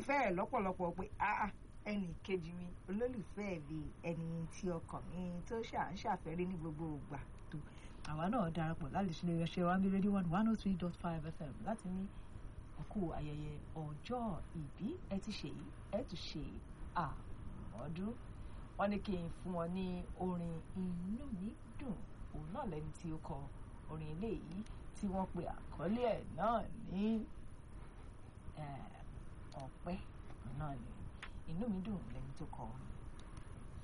nífẹ̀ẹ́ rẹ̀ lọ́pọ̀lọpọ̀ pé ẹnì kejì mi olólùfẹ́ mi ẹni tí ọkàn mi tó ṣàfẹ́rí ní gbogbo ìgbà tó. Àwa náà darapọ̀ láti ṣe iléeṣẹ́ wa ní rédíò 103.5 FM láti ní ẹkú ayẹyẹ ọjọ́ ìbí ẹ ti ṣe yìí ẹ tún ṣe àmọ́dún. Wọ́n ní kí n fún wọn ní orin inú mi dùn òun náà lẹ́ni tí ó kọ orin eléyìí tí wọ́n pe àkọlé ẹ̀ náà ní ọpẹ́ náà ni inú mi dùn lẹ́ni tó kọ